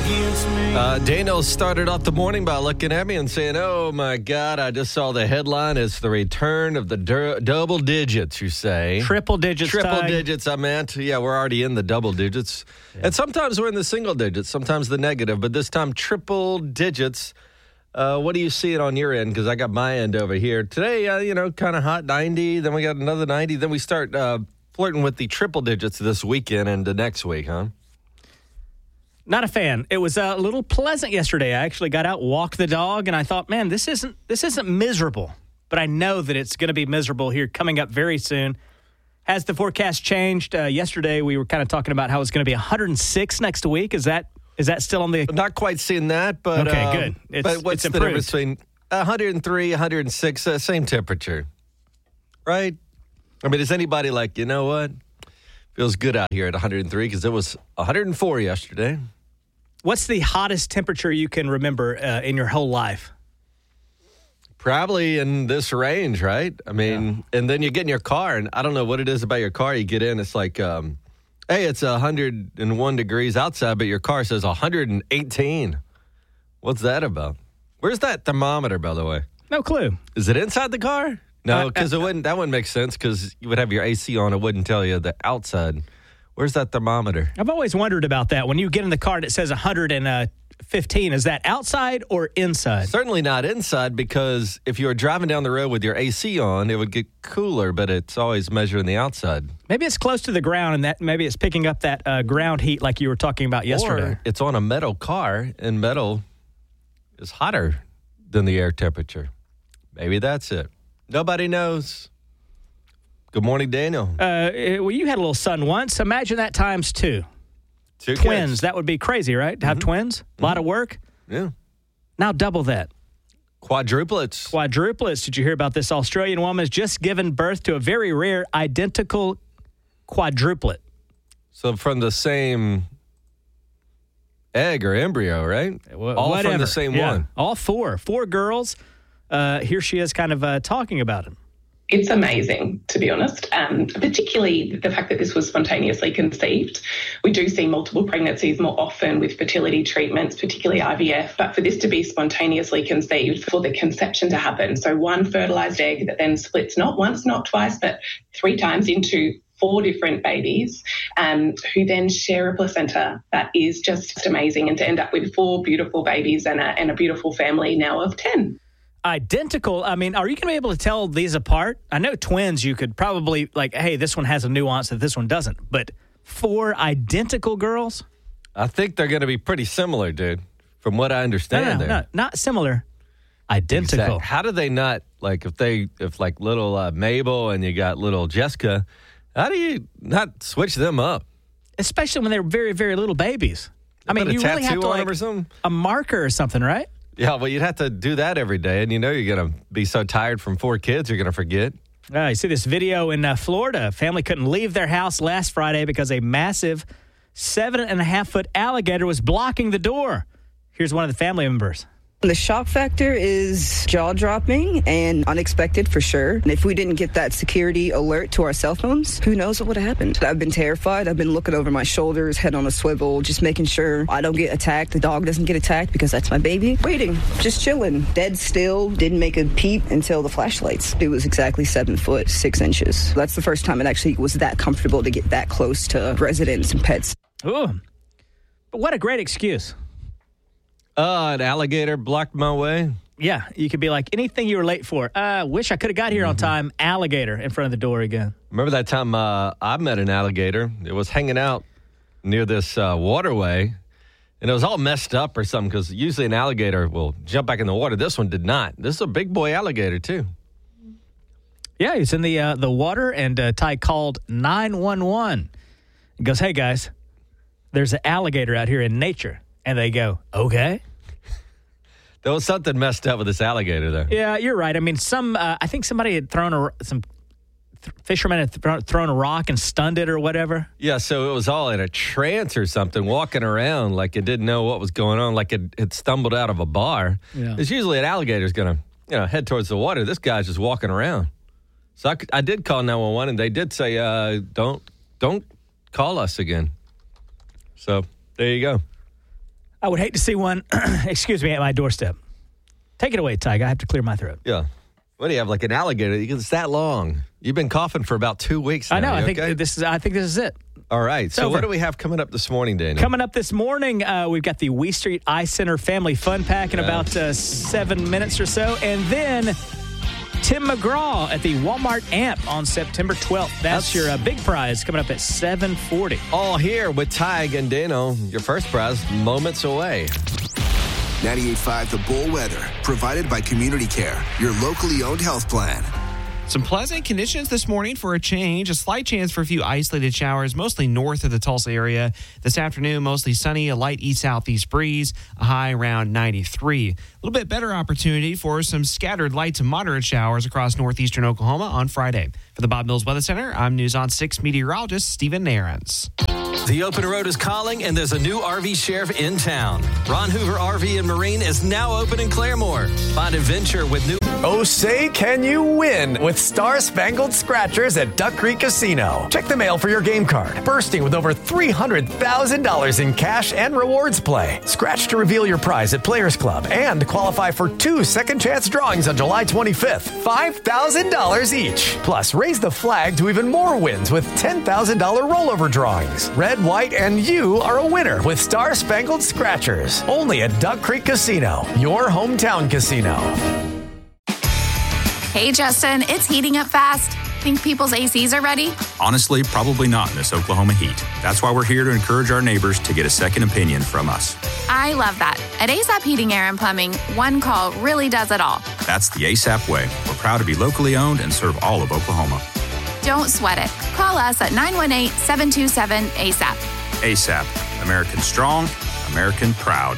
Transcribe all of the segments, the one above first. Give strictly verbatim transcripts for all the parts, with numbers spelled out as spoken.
against me. Uh, Daniel started off the morning by looking at me and saying, oh, my God, I just saw the headline. It's the return of the dur- double digits, you say. Triple digits, Triple Ty. digits, I meant. Yeah, we're already in the double digits. Yeah. And sometimes we're in the single digits, sometimes the negative, but this time triple digits. Uh, what do you see it on your end? Because I got my end over here. Today, uh, you know, kind of hot, ninety. Then we got another ninety. Then we start uh, flirting with the triple digits this weekend and the next week, huh? Not a fan. It was a little pleasant yesterday. I actually got out, walked the dog, and I thought, man, this isn't this isn't miserable. But I know that it's going to be miserable here coming up very soon. Has the forecast changed? Uh, yesterday, we were kind of talking about how it's going to be one hundred six next week. Is that is that still on the... Not quite seeing that, but... Okay, um, good. It's, but what's it's the difference between one hundred three, one hundred six, uh, same temperature, right? I mean, is anybody like, you know what? Feels good out here at one hundred three because it was one hundred four yesterday. What's the hottest temperature you can remember uh, in your whole life? Probably in this range, right? I mean, yeah. And then you get in your car, and I don't know what it is about your car. You get in, it's like, um, hey, it's one hundred one degrees outside, but your car says one hundred eighteen. What's that about? Where's that thermometer, by the way? No clue. Is it inside the car? No, because uh, uh, it wouldn't. That wouldn't make sense because you would have your A C on. It wouldn't tell you the outside. Where's that thermometer? I've always wondered about that. When you get in the car and it says one hundred fifteen, is that outside or inside? Certainly not inside because if you were driving down the road with your A C on, it would get cooler, but it's always measuring the outside. Maybe it's close to the ground and that maybe it's picking up that uh, ground heat like you were talking about yesterday. Or it's on a metal car, and metal is hotter than the air temperature. Maybe that's it. Nobody knows. Good morning, Daniel. Uh, well, you had a little son once. Imagine that times two. Two twins. kids. That would be crazy, right? To have Mm-hmm. twins. A Mm-hmm. lot of work. Yeah. Now double that. Quadruplets. Quadruplets. Did you hear about this? Australian woman has just given birth to a very rare identical quadruplet. So from the same egg or embryo, right? Wh- All whatever. from the same Yeah. one. All four. Four girls. Uh, here she is kind of uh, talking about it. It's amazing, to be honest, um, particularly the fact that this was spontaneously conceived. We do see multiple pregnancies more often with fertility treatments, particularly I V F, but for this to be spontaneously conceived, for the conception to happen, so one fertilised egg that then splits not once, not twice, but three times into four different babies um, who then share a placenta, that is just amazing, and to end up with four beautiful babies and a, and a beautiful family now of ten. Identical. I mean, are you going to be able to tell these apart? I know twins, you could probably like, hey, this one has a nuance that this one doesn't. But four identical girls? I think they're going to be pretty similar, dude, from what I understand no, no, there. No, not similar. Identical. Exact. How do they not, like, if they, if like little uh, Mabel and you got little Jessica, how do you not switch them up? Especially when they're very, very little babies. I mean, Put a you really have tattoo to, on like, them or something? a marker or something, right? Yeah, well, you'd have to do that every day, and you know you're going to be so tired from four kids, you're going to forget. Uh, you see this video in uh, Florida. A family couldn't leave their house last Friday because a massive seven and a half foot alligator was blocking the door. Here's one of the family members. The shock factor is jaw-dropping and unexpected for sure. And if we didn't get that security alert to our cell phones, who knows what would have happened. I've been terrified. I've been looking over my shoulders, head on a swivel, just making sure I don't get attacked, the dog doesn't get attacked because that's my baby. Waiting, just chilling, dead still, didn't make a peep until the flashlights. It was exactly seven foot, six inches. That's the first time it actually was that comfortable to get that close to residents and pets. Ooh, but what a great excuse. Uh, an alligator blocked my way. Yeah, you could be like, anything you were late for. I uh, wish I could have got here mm-hmm. on time. Alligator in front of the door again. Remember that time uh, I met an alligator? It was hanging out near this uh, waterway, and it was all messed up or something because usually an alligator will jump back in the water. This one did not. This is a big boy alligator, too. Yeah, he's in the uh, the water, and uh, Ty called nine one one. He goes, hey, guys, there's an alligator out here in nature. And they go, okay. There was something messed up with this alligator, though. Yeah, you're right. I mean, some. Uh, I think somebody had thrown a some th- fishermen had th- thrown a rock and stunned it or whatever. Yeah, so it was all in a trance or something, walking around like it didn't know what was going on, like it had stumbled out of a bar. Yeah. It's usually an alligator's going to, you know, head towards the water. This guy's just walking around. So I, I did call nine one one, and they did say, uh, "Don't don't call us again." So there you go. I would hate to see one, excuse me, at my doorstep. Take it away, Tyga. I have to clear my throat. Yeah. What do you have, like an alligator? It's that long. You've been coughing for about two weeks now. I know. I You think okay? this is. I think this is it. All right. So over. what do we have coming up this morning, Daniel? Coming up this morning, uh, we've got the We Street Eye Center Family Fun Pack in Yeah. about uh, seven minutes or so. And then Tim McGraw at the Walmart Amp on September twelfth. That's, That's- your uh, big prize coming up at seven forty. All here with Tig and Dano. Your first prize, moments away. ninety-eight point five The Bull Weather, provided by Community Care, your locally owned health plan. Some pleasant conditions this morning for a change. A slight chance for a few isolated showers, mostly north of the Tulsa area. This afternoon, mostly sunny, a light east-southeast breeze, a high around ninety-three. A little bit better opportunity for some scattered light to moderate showers across northeastern Oklahoma on Friday. For the Bob Mills Weather Center, I'm News on six meteorologist Stephen Nairns. The open road is calling, and there's a new R V sheriff in town. Ron Hoover R V and Marine is now open in Claremore. Find adventure with new... Oh, say can you win with Star Spangled Scratchers at Duck Creek Casino. Check the mail for your game card, bursting with over three hundred thousand dollars in cash and rewards play. Scratch to reveal your prize at Players Club and qualify for two second chance drawings on July twenty-fifth. five thousand dollars each. Plus, raise the flag to even more wins with ten thousand dollars rollover drawings. Red, white, and you are a winner with Star Spangled Scratchers. Only at Duck Creek Casino, your hometown casino. Hey, Justin, it's heating up fast. Think people's A Cs are ready? Honestly, probably not in this Oklahoma heat. That's why we're here to encourage our neighbors to get a second opinion from us. I love that. At ASAP Heating, Air, and Plumbing, one call really does it all. That's the ASAP way. We're proud to be locally owned and serve all of Oklahoma. Don't sweat it. Call us at nine one eight, seven two seven, ASAP. ASAP. American strong, American proud.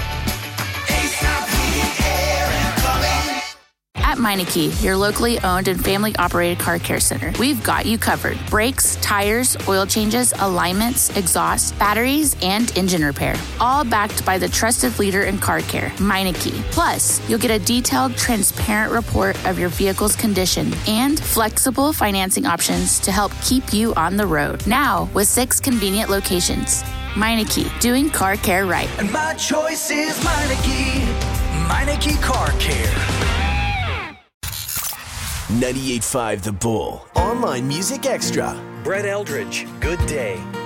At Meineke, your locally owned and family-operated car care center, we've got you covered. Brakes, tires, oil changes, alignments, exhaust, batteries, and engine repair. All backed by the trusted leader in car care, Meineke. Plus, you'll get a detailed, transparent report of your vehicle's condition and flexible financing options to help keep you on the road. Now, with six convenient locations. Meineke, doing car care right. And my choice is Meineke. Meineke Car Care. ninety-eight point five The Bull. Online Music Extra. Brett Eldridge, Good Day.